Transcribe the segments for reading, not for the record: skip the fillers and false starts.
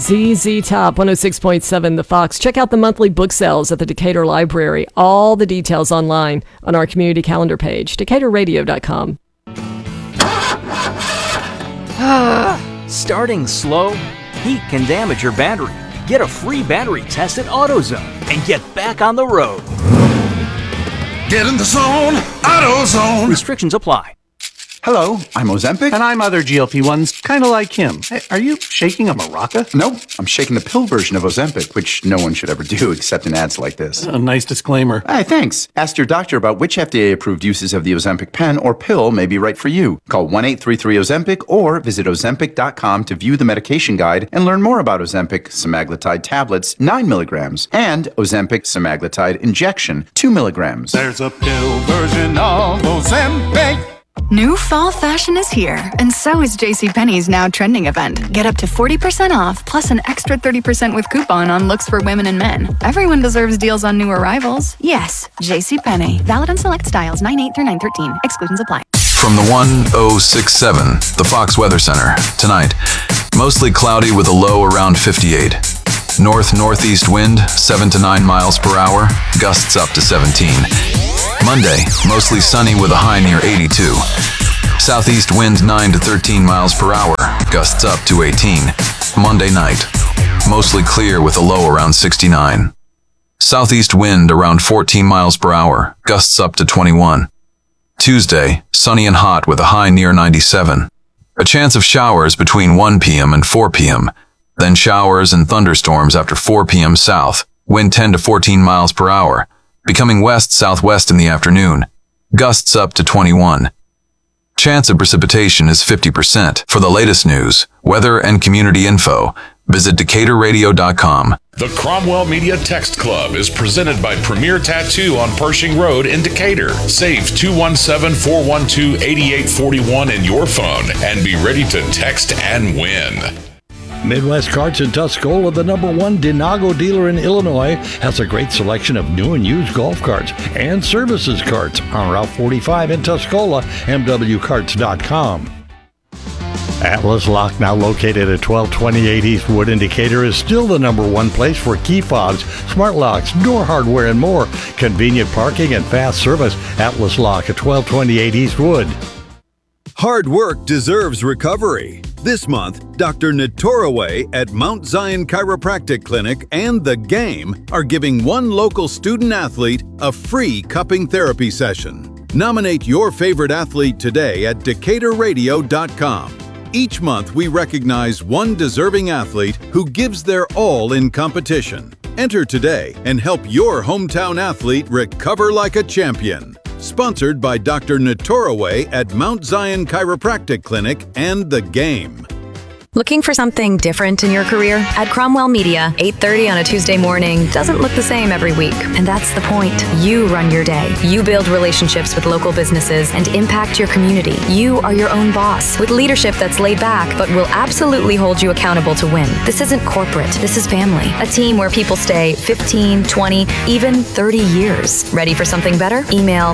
ZZ Top, 106.7 The Fox. Check out the monthly book sales at the Decatur Library. All the details online on our community calendar page, DecaturRadio.com. Starting slow? Heat can damage your battery. Get a free battery test at AutoZone and get back on the road. Get in the zone, AutoZone. Restrictions apply. Hello, I'm Ozempic. And I'm other GLP-1s, kind of like him. Hey, are you shaking a maraca? Nope, I'm shaking the pill version of Ozempic, which no one should ever do except in ads like this. A nice disclaimer. Hey, thanks. Ask your doctor about which FDA-approved uses of the Ozempic pen or pill may be right for you. Call 1-833-OZEMPIC or visit Ozempic.com to view the medication guide and learn more about Ozempic semaglutide tablets, 9 milligrams, and Ozempic semaglutide injection, 2 milligrams. There's a pill version of Ozempic. New fall fashion is here, and so is JCPenney's now trending event. Get up to 40% off, plus an extra 30% with coupon on looks for women and men. Everyone deserves deals on new arrivals. Yes, JCPenney. Valid on select styles, 9/8 through 9/13. Exclusions apply. From the 1067, the Fox Weather Center. Tonight, mostly cloudy with a low around 58. North-northeast wind, 7 to 9 miles per hour, gusts up to 17. Monday, mostly sunny with a high near 82. Southeast wind 9 to 13 miles per hour, gusts up to 18. Monday night, mostly clear with a low around 69. Southeast wind around 14 miles per hour, gusts up to 21. Tuesday, sunny and hot with a high near 97. A chance of showers between 1 p.m. and 4 p.m., then showers and thunderstorms after 4 p.m. south, wind 10 to 14 miles per hour, becoming west-southwest in the afternoon, gusts up to 21. Chance of precipitation is 50%. For the latest news, weather, and community info, visit DecaturRadio.com. The Cromwell Media Text Club is presented by Premier Tattoo on Pershing Road in Decatur. Save 217-412-8841 in your phone and be ready to text and win. Midwest Carts in Tuscola, the #1 Denago dealer in Illinois, has a great selection of new and used golf carts and services carts on Route 45 in Tuscola, MWCarts.com. Atlas Lock, now located at 1228 East Wood in Decatur, is still the #1 place for key fobs, smart locks, door hardware, and more. Convenient parking and fast service. Atlas Lock at 1228 East Wood. Hard work deserves recovery. This month, Dr. Natoraway at Mount Zion Chiropractic Clinic and The Game are giving one local student athlete a free cupping therapy session. Nominate your favorite athlete today at DecaturRadio.com. Each month, we recognize one deserving athlete who gives their all in competition. Enter today and help your hometown athlete recover like a champion. Sponsored by Dr. Natoraway at Mount Zion Chiropractic Clinic and The Game. Looking for something different in your career? At Cromwell Media, 8:30 on a Tuesday morning doesn't look the same every week. And that's the point. You run your day. You build relationships with local businesses and impact your community. You are your own boss with leadership that's laid back, but will absolutely hold you accountable to win. This isn't corporate. This is family. A team where people stay 15, 20, even 30 years. Ready for something better? Email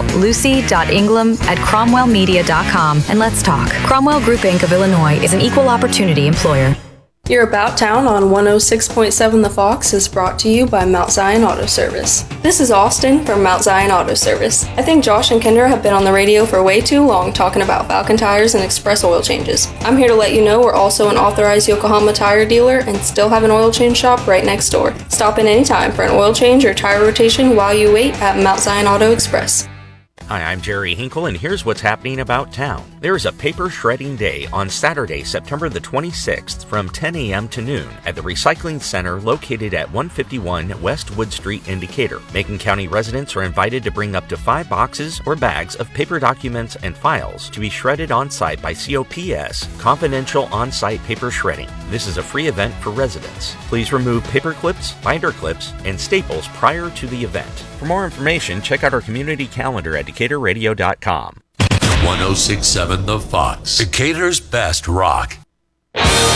lucy.ingram@cromwellmedia.com and let's talk. Cromwell Group Inc. of Illinois is an equal opportunity employer. Your About Town on 106.7 The Fox is brought to you by Mount Zion Auto Service. This is Austin from Mount Zion Auto Service. I think Josh and Kendra have been on the radio for way too long talking about Falcon tires and express oil changes. I'm here to let you know we're also an authorized Yokohama tire dealer and still have an oil change shop right next door. Stop in anytime for an oil change or tire rotation while you wait at Mount Zion Auto Express. Hi, I'm Jerry Hinkle, and here's what's happening about town. There is a paper shredding day on Saturday, September the 26th from 10 a.m. to noon at the Recycling Center located at 151 West Wood Street in Decatur. Macon County residents are invited to bring up to 5 boxes or bags of paper documents and files to be shredded on-site by COPS, Confidential On-Site Paper Shredding. This is a free event for residents. Please remove paper clips, binder clips, and staples prior to the event. For more information, check out our community calendar at DecaturRadio.com. 106.7 The Fox, Decatur's best rock.